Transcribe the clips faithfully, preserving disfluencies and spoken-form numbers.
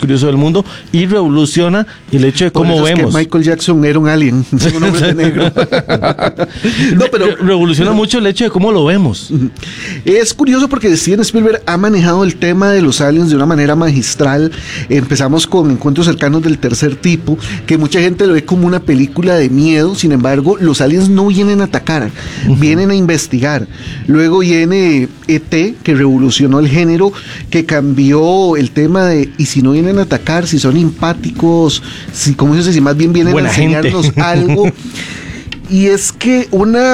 curioso del mundo y revoluciona el hecho de cómo Por eso vemos. Es que Michael Jackson era un alien, un hombre de negro. No, pero Re- revoluciona mucho el hecho de cómo lo vemos. es curioso porque Steven Spielberg ha manejado el tema de los aliens de una manera magistral. Empezamos con Encuentros cercanos del tercer tipo, que mucha gente lo ve como una película de miedo. Sin embargo, los aliens no vienen a atacar, uh-huh. vienen a investigar. Luego viene E T, que revolucionó el género, que cambió el tema de, y si no vienen a atacar, si son empáticos, si, como dice, si más bien vienen Buena a enseñarnos gente. algo. Y es que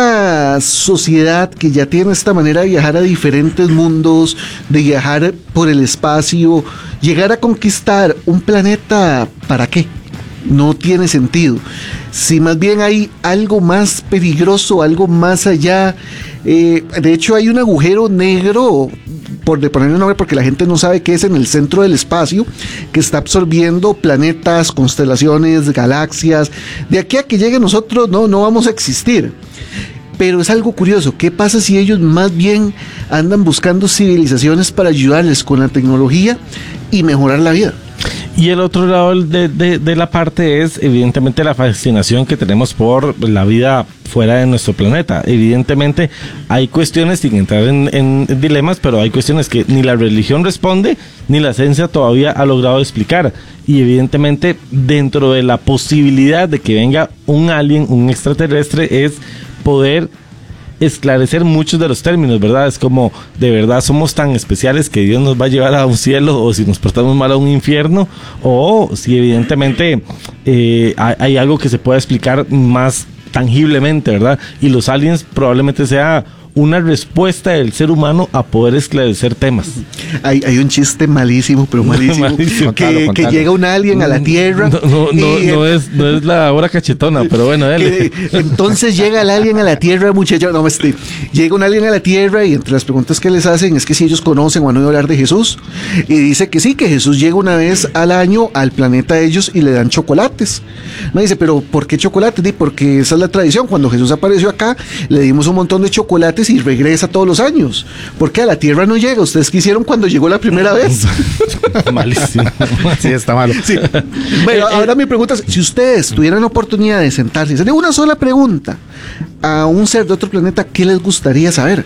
una sociedad que ya tiene esta manera de viajar a diferentes mundos, de viajar por el espacio, llegar a conquistar un planeta, ¿para qué? No tiene sentido. Si más bien hay algo más peligroso, algo más allá. Eh, de hecho, hay un agujero negro, por de ponerle un nombre porque la gente no sabe qué es, en el centro del espacio, que está absorbiendo planetas, constelaciones, galaxias. De aquí a que llegue nosotros, no, no vamos a existir. Pero es algo curioso. ¿Qué pasa si ellos más bien andan buscando civilizaciones para ayudarles con la tecnología y mejorar la vida? Y el otro lado de, de, de la parte es evidentemente la fascinación que tenemos por la vida fuera de nuestro planeta. Evidentemente hay cuestiones, sin entrar en, en, en dilemas, pero hay cuestiones que ni la religión responde, ni la ciencia todavía ha logrado explicar. Y evidentemente dentro de la posibilidad de que venga un alien, un extraterrestre, es poder esclarecer muchos de los términos, ¿verdad? Es como, de verdad somos tan especiales que Dios nos va a llevar a un cielo, o si nos portamos mal a un infierno, o si evidentemente eh, hay, hay algo que se pueda explicar más tangiblemente, ¿verdad? Y los aliens probablemente sea una respuesta del ser humano a poder esclarecer temas. Hay, hay un chiste malísimo, pero malísimo, malísimo. Que, Contalo, contalo. que llega un alien a la Tierra. No, no, no, y, no, es, no es la hora cachetona, pero bueno, dale. Que, entonces llega el alien a la Tierra, muchachos. No, este, llega un alien a la Tierra y entre las preguntas que les hacen es que si ellos conocen o han oído hablar de Jesús. Y dice que sí, que Jesús llega una vez al año al planeta de ellos y le dan chocolates. No dice, pero ¿por qué chocolates? Dice, porque esa es la tradición. Cuando Jesús apareció acá, le dimos un montón de chocolates y regresa todos los años. Porque a la Tierra no llega. ¿Ustedes qué hicieron cuando llegó la primera vez? Malísimo. Sí, está malo. Sí. Bueno, ahora mi pregunta es, si ustedes tuvieran la oportunidad de sentarse y hacerle una sola pregunta a un ser de otro planeta, ¿qué les gustaría saber?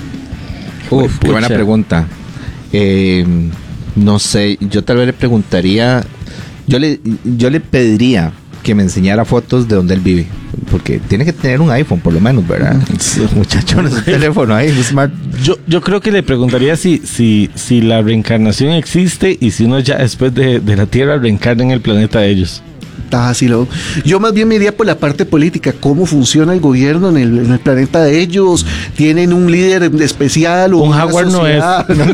Uf, qué buena pregunta. Eh, no sé, yo tal vez le preguntaría, yo le, yo le pediría que me enseñara fotos de donde él vive, porque tiene que tener un iPhone por lo menos, ¿verdad? Sí. Muchacho, no es un teléfono ahí, un smart. Yo, yo creo que le preguntaría si, si, si la reencarnación existe y si uno ya después de, de la Tierra reencarna en el planeta de ellos. Está así, lo. Yo más bien me iría por la parte política, cómo funciona el gobierno en el, en el planeta de ellos. ¿Tienen un líder especial o un una jaguar sociedad? no es?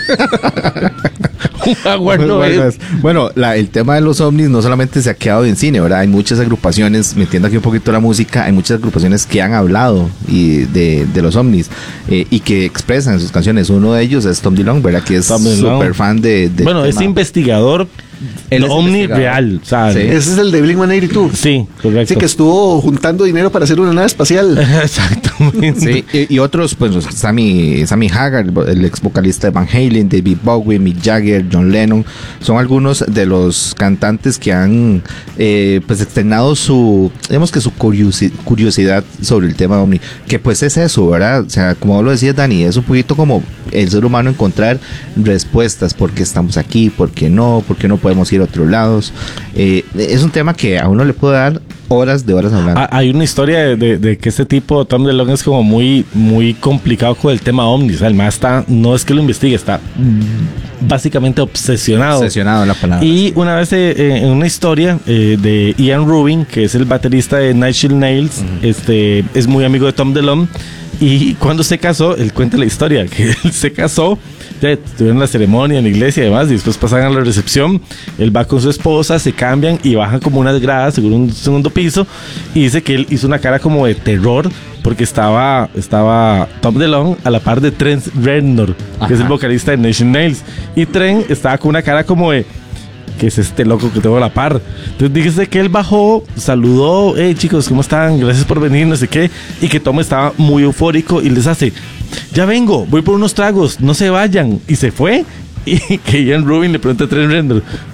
Un jaguar no bueno, es. Bueno, la, el tema de los ovnis no solamente se ha quedado en cine, ¿verdad? Hay muchas agrupaciones, metiendo aquí un poquito la música, hay muchas agrupaciones que han hablado y de, de los ovnis eh, y que expresan en sus canciones. Uno de ellos es Tom DeLonge, ¿verdad? Que es súper fan de, de bueno, es investigador el ovni real, ¿sabes? Sí. Ese es el de Blink ciento ochenta y dos. Sí, correcto. Sí, que estuvo juntando dinero para hacer una nave espacial. Exactamente. Sí, y, y otros, pues, Sammy, Sammy Hagar, el ex vocalista de Van Halen, David Bowie, Mick Jagger, John Lennon, son algunos de los cantantes que han, eh, pues, externado su, digamos que su curiosi- curiosidad sobre el tema ovni, que pues es eso, ¿verdad? O sea, como lo decías, Dani, es un poquito como el ser humano encontrar respuestas, por qué estamos aquí, por qué no, por qué no podemos ir a otros lados. Eh, es un tema que a uno le puede dar horas de horas hablando. Hay una historia de, de, de que este tipo, Tom DeLonge, es como muy, muy complicado con el tema ovni. O sea, el más está, no es que lo investigue, está básicamente obsesionado. Obsesionado la palabra. Y una vez eh, en una historia eh, de Ian Rubin, que es el baterista de Nine Inch Nails, uh-huh. este, es muy amigo de Tom DeLonge. Y cuando se casó, él cuenta la historia, que él se casó, ya tuvieron la ceremonia en la iglesia y demás, y después pasan a la recepción, él va con su esposa, se cambian y bajan como unas gradas, según un segundo piso, y dice que él hizo una cara como de terror, porque estaba, estaba Tom DeLonge a la par de Trent Reznor, Ajá. que es el vocalista de Nine Inch Nails, y Trent estaba con una cara como de, que es este loco que tengo a la par. Entonces dijiste que él bajó, saludó, hey chicos, ¿cómo están? Gracias por venir, no sé qué. Y que Tom estaba muy eufórico y les hace, ya vengo, voy por unos tragos, no se vayan. Y se fue. Y que Ian Rubin le pregunta a Trent Reznor,